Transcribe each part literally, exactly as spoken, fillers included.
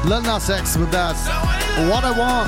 Lil Nas X with that. What I want.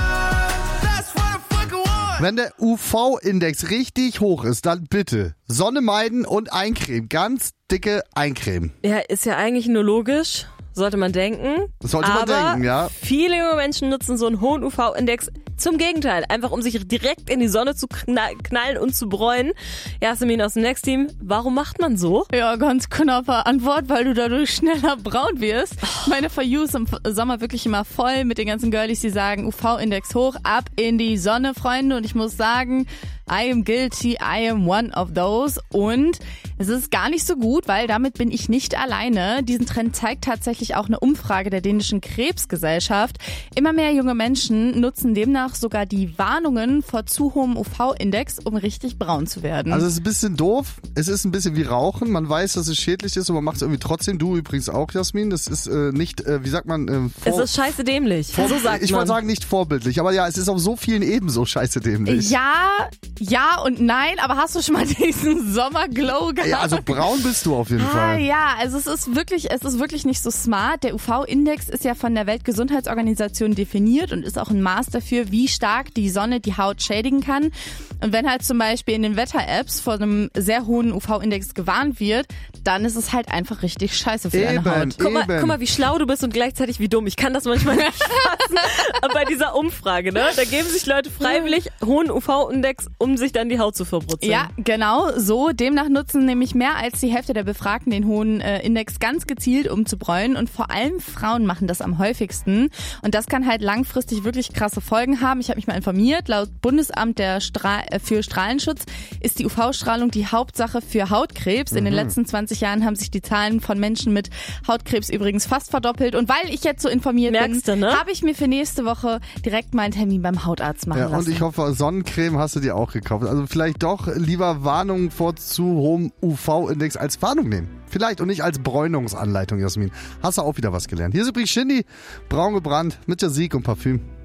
Wenn der U V-Index richtig hoch ist, dann bitte Sonne meiden und eincremen. Ganz dicke Eincremen. Ja, ist ja eigentlich nur logisch. Sollte man denken. Das sollte man aber denken, ja. Viele junge Menschen nutzen so einen hohen U V-Index zum Gegenteil. Einfach um sich direkt in die Sonne zu knallen und zu bräunen. Jasmin aus dem Next-Team, warum macht man so? Ja, ganz knappe Antwort, weil du dadurch schneller braun wirst. Meine For You ist im Sommer wirklich immer voll mit den ganzen Girlies, die sagen, U V-Index hoch, ab in die Sonne, Freunde. Und ich muss sagen, I am guilty, I am one of those. Und es ist gar nicht so gut, weil damit bin ich nicht alleine. Diesen Trend zeigt tatsächlich auch eine Umfrage der dänischen Krebsgesellschaft. Immer mehr junge Menschen nutzen demnach sogar die Warnungen vor zu hohem U V-Index, um richtig braun zu werden. Also es ist ein bisschen doof. Es ist ein bisschen wie Rauchen. Man weiß, dass es schädlich ist und man macht es irgendwie trotzdem. Du übrigens auch, Jasmin. Das ist äh, nicht, äh, wie sagt man? Äh, vor, es ist scheiße dämlich. Vor, so sagt ich man. wollte sagen, nicht vorbildlich. Aber ja, es ist auf so vielen ebenso scheiße dämlich. Ja, ja und nein. Aber hast du schon mal diesen Sommerglow gehabt? Ja, also braun bist du auf jeden ah, Fall. Ja, also es ist wirklich, es ist wirklich nicht so smart. Der U V-Index ist ja von der Weltgesundheitsorganisation definiert und ist auch ein Maß dafür, wie stark die Sonne die Haut schädigen kann. Und wenn halt zum Beispiel in den Wetter-Apps vor einem sehr hohen U V-Index gewarnt wird, dann ist es halt einfach richtig scheiße für eben, deine Haut. Guck mal, guck mal, wie schlau du bist und gleichzeitig wie dumm. Ich kann das manchmal nicht fassen. Aber bei dieser Umfrage, ne, da geben sich Leute freiwillig hohen U V-Index, um sich dann die Haut zu verbrutzeln. Ja, genau so. Demnach nutzen nämlich mehr als die Hälfte der Befragten den hohen äh, Index ganz gezielt, um zu bräunen. Und vor allem Frauen machen das am häufigsten. Und das kann halt langfristig wirklich krasse Folgen haben. Ich habe mich mal informiert. Laut Bundesamt der Stra- äh, für Strahlenschutz ist die U V-Strahlung die Hauptsache für Hautkrebs. In mhm. den letzten zwanzig Jahren haben sich die Zahlen von Menschen mit Hautkrebs übrigens fast verdoppelt. Und weil ich jetzt so informiert Merkst bin, du, ne? habe ich mir für nächste Woche direkt meinen Termin beim Hautarzt machen ja, lassen. Und ich hoffe, Sonnencreme hast du dir auch gekauft. Also vielleicht doch lieber Warnung vor zu hohem U V-Index als Warnung nehmen. Vielleicht und nicht als Bräunungsanleitung, Jasmin. Hast du auch wieder was gelernt. Hier ist übrigens Shindy, braun gebrannt, mit Jasik und Parfüm.